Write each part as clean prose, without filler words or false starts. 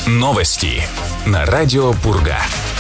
Новости на радио Пурга.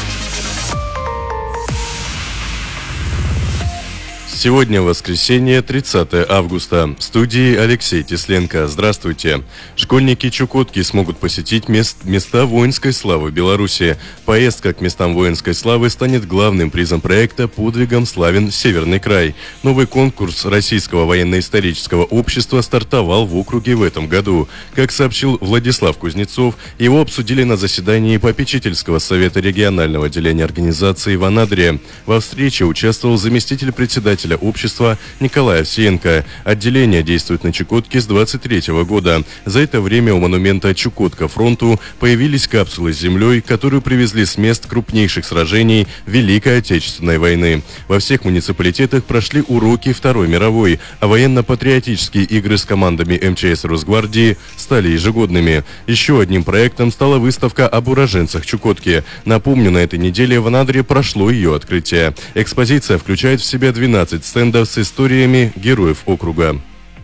Сегодня воскресенье, 30 августа. В студии Алексей Тесленко. Здравствуйте. Школьники Чукотки смогут посетить места воинской славы Беларуси. Поездка к местам воинской славы станет главным призом проекта «Подвигом славен Северный край». Новый конкурс Российского военно-исторического общества стартовал в округе в этом году. Как сообщил Владислав Кузнецов, его обсудили на заседании попечительского совета регионального отделения организации в Анадыре. Во встрече участвовал заместитель председателя общества Николай Овсеенко. Отделение действует на Чукотке с 23 года. За это время у монумента «Чукотка фронту» появились капсулы с землей, которую привезли с мест крупнейших сражений Великой Отечественной войны. Во всех муниципалитетах прошли уроки Второй мировой, а военно-патриотические игры с командами МЧС и Росгвардии стали ежегодными. Еще одним проектом стала выставка об уроженцах Чукотки. Напомню, на этой неделе в Анадыре прошло ее открытие. Экспозиция включает в себя 12 стендов с историями героев округа.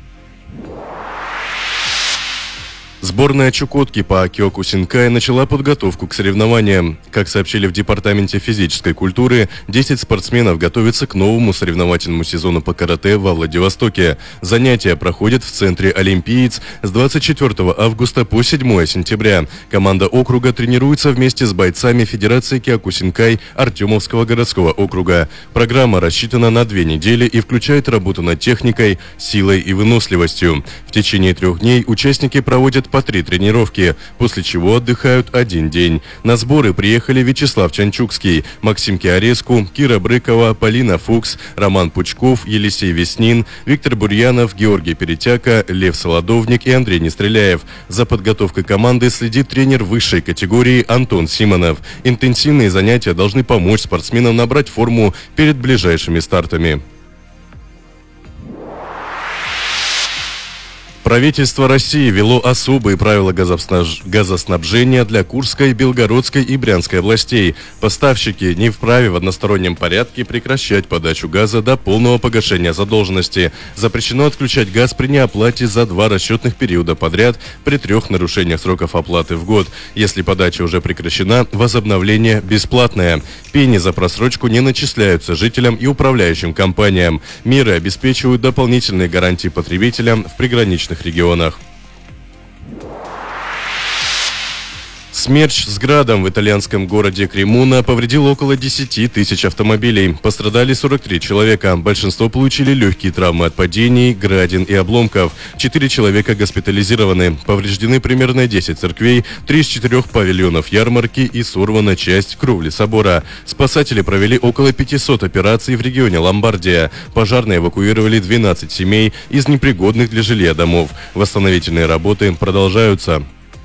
Сборная Чукотки по кёкусинкай начала подготовку к соревнованиям. Как сообщили в Департаменте физической культуры, 10 спортсменов готовятся к новому соревновательному сезону по карате во Владивостоке. Занятия проходят в центре «Олимпиец» с 24 августа по 7 сентября. Команда округа тренируется вместе с бойцами Федерации кёкусинкай Артемовского городского округа. Программа рассчитана на 2 недели и включает работу над техникой, силой и выносливостью. В течение 3 дней участники проводят по 3 тренировки, после чего отдыхают 1 день. На сборы приехали Вячеслав Чанчукский, Максим Киареску, Кира Брыкова, Полина Фукс, Роман Пучков, Елисей Веснин, Виктор Бурьянов, Георгий Перетяка, Лев Солодовник и Андрей Нестреляев. За подготовкой команды следит тренер высшей категории Антон Симонов. Интенсивные занятия должны помочь спортсменам набрать форму перед ближайшими стартами. Правительство России ввело особые правила газоснабжения для Курской, Белгородской и Брянской областей. Поставщики не вправе в одностороннем порядке прекращать подачу газа до полного погашения задолженности. Запрещено отключать газ при неоплате за 2 расчетных периода подряд при 3 нарушениях сроков оплаты в год. Если подача уже прекращена, возобновление бесплатное. Пени за просрочку не начисляются жителям и управляющим компаниям. Меры обеспечивают дополнительные гарантии потребителям в приграничных регионах. Смерч с градом в итальянском городе Кремуна повредил около 10 тысяч автомобилей. Пострадали 43 человека. Большинство получили легкие травмы от падений, градин и обломков. 4 человека госпитализированы. Повреждены примерно 10 церквей, 3 из 4 павильонов ярмарки и сорвана часть кровли собора. Спасатели провели около 500 операций в регионе Ломбардия. Пожарные эвакуировали 12 семей из непригодных для жилья домов. Восстановительные работы продолжаются.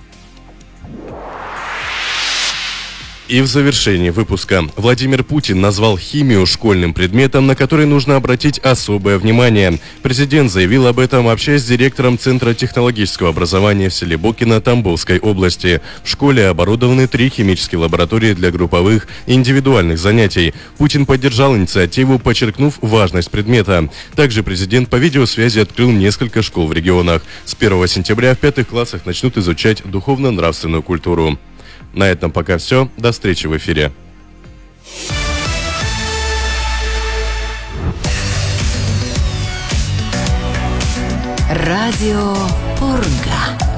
И в завершении выпуска. Владимир Путин назвал химию школьным предметом, на который нужно обратить особое внимание. Президент заявил об этом, общаясь с директором Центра технологического образования в селе Бокино Тамбовской области. В школе оборудованы 3 химические лаборатории для групповых и индивидуальных занятий. Путин поддержал инициативу, подчеркнув важность предмета. Также президент по видеосвязи открыл несколько школ в регионах. С 1 сентября в 5 классах начнут изучать духовно-нравственную культуру. На этом пока все. До встречи в эфире. Радио Пурга.